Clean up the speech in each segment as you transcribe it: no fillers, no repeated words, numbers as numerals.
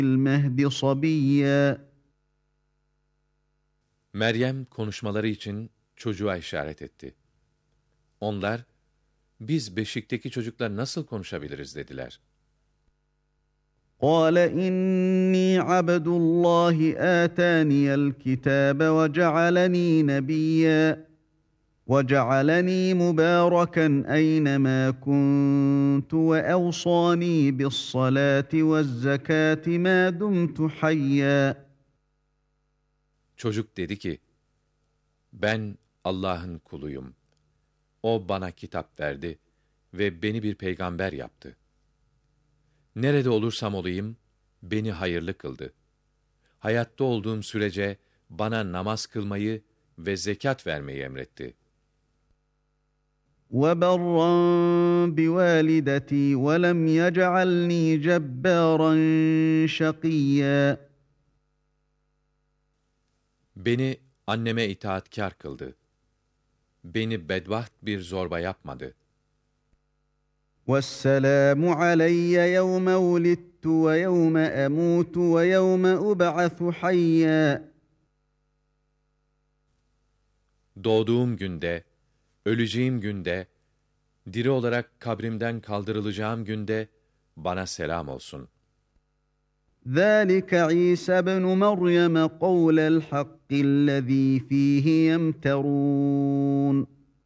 الْمَهْدِ صَبِيًّا. Meryem konuşmaları için çocuğa işaret etti. Onlar, biz beşikteki çocuklar nasıl konuşabiliriz dediler. قَالَ إِنِّي عَبْدُ اللّٰهِ آتَانِيَ الْكِتَابَ وَجَعَلَنِي نَبِيًّا وَجَعَلَنِي مُبَارَكًا أَيْنَمَا كُنتُ وَأَوْصَانِي بِالصَّلَاةِ وَالزَّكَاةِ مَا دُمْتُ حَيًّا. Çocuk dedi ki, ben Allah'ın kuluyum. O bana kitap verdi ve beni bir peygamber yaptı. Nerede olursam olayım, beni hayırlı kıldı. Hayatta olduğum sürece bana namaz kılmayı ve zekat vermeyi emretti. وَبَرًّا بِوَالِدَتِي وَلَمْ يَجْعَلْنِي جَبَّارًا شَقِيًّا. Beni anneme itaatkâr kıldı. Beni bedbaht bir zorba yapmadı. وَالسَّلَامُ عَلَيَّ يَوْمَ وُلِدتُّ وَيَوْمَ أَمُوتُ وَيَوْمَ أُبْعَثُ حَيًّا. Doğduğum günde, öleceğim günde, diri olarak kabrimden kaldırılacağım günde bana selam olsun. ذَٰلِكَ عِيسَى ابْنُ مَرْيَمَ قَوْلَ الْحَقِّ الَّذ۪ي ف۪يهِ يَمْتَرُونَ.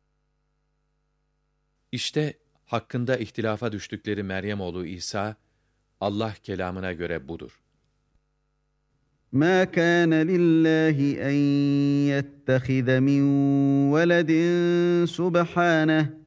İşte hakkında ihtilafa düştükleri Meryem oğlu İsa, Allah kelamına göre budur. مَا كَانَ لِلّٰهِ أَنْ يَتَّخِذَ مِنْ وَلَدٍ سُبْحَانَهُ